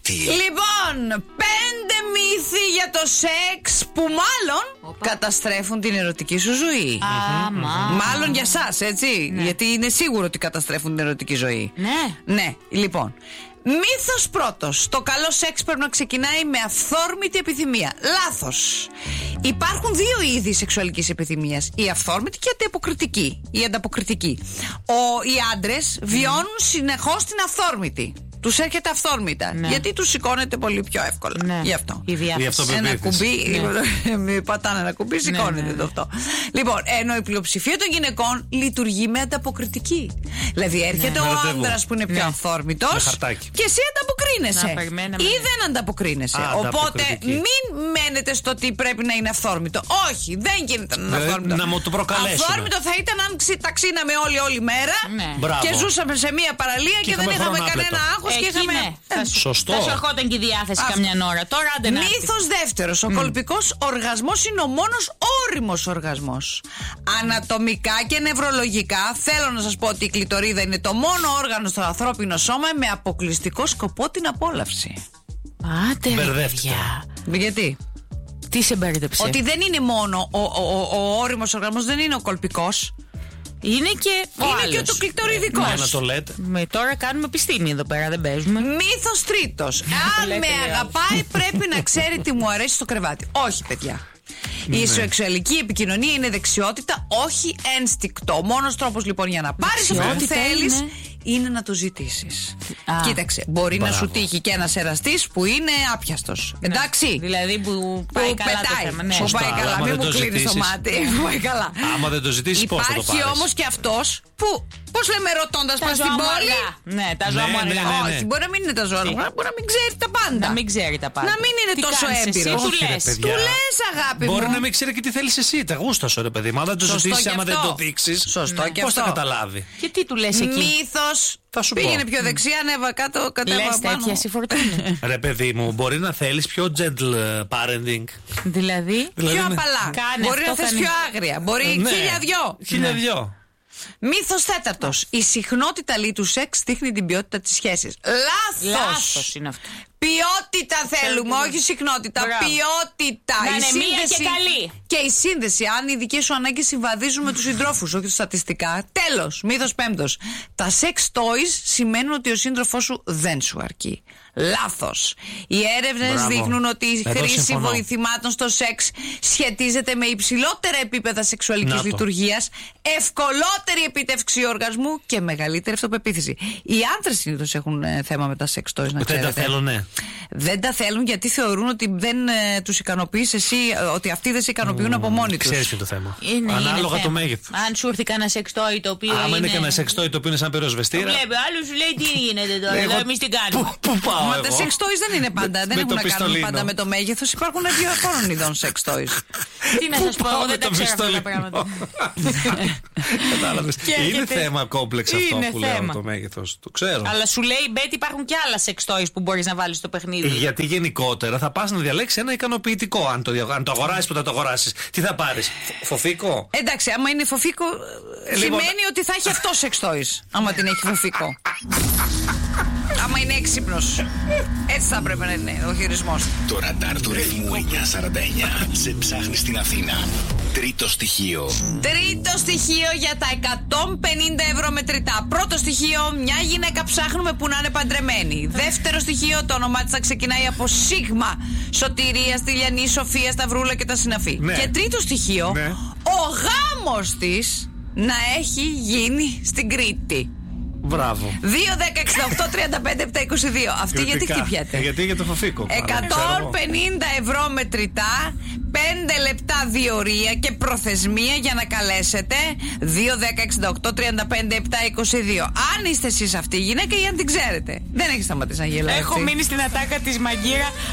Κυριακή. Λοιπόν, 5 μύθοι για το σεξ που μάλλον καταστρέφουν την ερωτική σου ζωή. Μάλλον για σας, έτσι. Ναι. Γιατί είναι σίγουρο ότι καταστρέφουν την ερωτική ζωή. Ναι, λοιπόν. Μύθος πρώτος. Το καλό σεξ πρέπει να ξεκινάει με αυθόρμητη επιθυμία. Λάθος. Υπάρχουν δύο είδη σεξουαλικής επιθυμίας. Η αυθόρμητη και η ανταποκριτική. Οι άντρες βιώνουν συνεχώς την αυθόρμητη. Τους έρχεται αυθόρμητα. Ναι. Γιατί τους σηκώνεται πολύ πιο εύκολα. Ναι. Γι' αυτό. Ένα κουμπί. Πατάνε ένα κουμπί, σηκώνεται το αυτό. Λοιπόν, ενώ η πλειοψηφία των γυναικών λειτουργεί με ανταποκριτική. Δηλαδή έρχεται ο άνδρας που είναι πιο αυθόρμητος και εσύ ανταποκρίνεσαι. Ή δεν ανταποκρίνεσαι. Οπότε μην μένετε στο ότι πρέπει να είναι αυθόρμητο. Όχι, δεν γίνεται να είναι αυθόρμητο. Να μου το προκαλέσουμε. Αυθόρμητο θα ήταν αν ταξίναμε όλη μέρα και ζούσαμε σε μία παραλία και δεν είχαμε κανένα άγχος. Σωστό. Θα σου ερχόταν και η διάθεση καμιά ώρα. Τώρα άντε να. Μύθος δεύτερος. Ο κολπικός οργασμός είναι ο μόνος όριμος οργασμός. Ανατομικά και νευρολογικά θέλω να σας πω ότι η κλειτορίδα είναι το μόνο όργανο στο ανθρώπινο σώμα με αποκλειστικό σκοπό την απόλαυση. Άντε, μπερδεύτηκα. Γιατί? Τι σε μπέρδεψε? Ότι δεν είναι μόνο ο όριμος οργασμός, δεν είναι ο κολπικός. Είναι και και το κλειτοριδικός. Ναι, να το λέτε. Τώρα κάνουμε επιστήμη εδώ πέρα, δεν παίζουμε. Μύθος τρίτος. Αν με αγαπάει πρέπει να ξέρει τι μου αρέσει στο κρεβάτι. Όχι, παιδιά. Η σεξουαλική επικοινωνία είναι δεξιότητα, όχι ένστικτο. Ο μόνος τρόπος λοιπόν για να πάρεις αυτό που θέλεις είναι να το ζητήσεις. Κοίταξε, μπορεί να σου τύχει και ένας εραστής που είναι άπιαστος. Εντάξει. Δηλαδή που πάει καλά το θέμα. Που πάει καλά, μην μου κλείνεις το μάτι. Πάει καλά. Άμα δεν το ζητήσεις, πώς θα το πάρεις? Υπάρχει όμως και αυτός που, πώς λέμε ρωτώντας πας στην πόλη. Ναι, τα ζώα μου αργά. Όχι, μπορεί να μην είναι τα ζώα μου, μπορεί να μην ξέρει τα πάντα. Να μην ξέρει τα πάντα. Να μην είναι τόσο έμπειρος. Του λες, αγάπη μου. Μπορεί να μην ξέρει και τι θέλεις εσύ. Τα γούστα σου, ρε παιδί. Μα δεν το ζητήσεις, άμα δεν το δείξεις, πώς θα καταλάβει? Και τι του λες εκεί? Μύθος. Πήγαινε πιο δεξιά, ανέβα κάτω, κατέβα πάνω. Λες τέτοια, συφορτούνε. Ρε παιδί μου, μπορεί να θέλεις πιο gentle parenting. Δηλαδή πιο απαλά. Μπορεί να θες πιο άγρια. Μπορεί 1002. Μύθος τέταρτος. Η συχνότητα του σεξ δείχνει την ποιότητα της σχέσης. Λάθος είναι αυτό. Ποιότητα θέλουμε, όχι συχνότητα. Ποιότητα. Να είναι μία και καλή. Και η σύνδεση, αν οι δικές σου ανάγκες συμβαδίζουν με τους συντρόφους, όχι στατιστικά. Τέλος, μύθος πέμπτος. Τα sex toys σημαίνουν ότι ο σύντροφός σου δεν σου αρκεί. Λάθος. Οι έρευνες δείχνουν ότι η χρήση βοηθημάτων στο σεξ σχετίζεται με υψηλότερα επίπεδα σεξουαλικής λειτουργίας, ευκολότερη επίτευξη οργασμού και μεγαλύτερη αυτοπεποίθηση. Οι άντρες συνήθως έχουν θέμα με τα sex toys, να ξέρετε. Δεν τα θέλουν, ναι. Δεν τα θέλουν γιατί θεωρούν ότι δεν τους ικανοποιείς εσύ, ότι αυτοί δεν σε ικανοποιούν από μόνοι τους. Ξέρεις ποιο το θέμα. Ανάλογα το μέγεθος. Αν σου έρθει κανένα sex toy το οποίο. Άμα είναι κανένα sex toy το οποίο είναι σαν πυροσβεστήρα. Βλέπει, άλλο σου λέει τι γίνεται τώρα. Εδώ εμείς τι κάνουμε. Πού πάω? Μα τα sex toys δεν είναι πάντα. Δεν έχουν να κάνουν πάντα με το μέγεθος. Υπάρχουν διαφόρων ειδών sex toys. Τι να σας πω, εγώ δεν τα ξέρω αυτά τα πράγματα. Κατάλαβες. Είναι θέμα κόμπλεξ αυτό που λέω, το μέγεθος. Το ξέρω. Αλλά σου λέει, Μπέτη, υπάρχουν και άλλα sex toys που μπορείς να βάλεις στο παιχνίδι. Γιατί γενικότερα θα πας να διαλέξεις ένα ικανοποιητικό. Αν το αγοράσεις, που θα το αγοράσεις, τι θα πάρεις? Φοφίκο? Εντάξει, άμα είναι φοφίκο, σημαίνει ότι θα έχει αυτό sex toys. Άμα την έχει φοφίκο. Άμα είναι έξυπνος. Έτσι θα πρέπει να είναι ο χειρισμός. Το ραντάρ του ρυθμού 949 σε ψάχνει στην Αθήνα. Τρίτο στοιχείο. Τρίτο στοιχείο για τα 150 ευρώ μετρητά. Πρώτο στοιχείο, μια γυναίκα ψάχνουμε που να είναι παντρεμένη. Δεύτερο στοιχείο, το όνομά της θα ξεκινάει από Σίγμα. Σωτηρία, Στυλιανή, Σοφία, Σταυρούλα και τα συναφή. Ναι. Και τρίτο στοιχείο, ο γάμος της να έχει γίνει στην Κρήτη. Μπράβο. 2-10-68-35-7-22. Αυτή γιατί χτυπιάται? Γιατί για το φοφίκο. 150 ευρώ μετρητά, 5 λεπτά διορία και προθεσμία για να καλέσετε. 2-10-68-35-7-22. Αν είστε εσείς αυτή η γυναίκα ή αν την ξέρετε. Δεν έχει σταματήσει να γελάει. Έχω μείνει στην ατάκα της Μαγκύρα.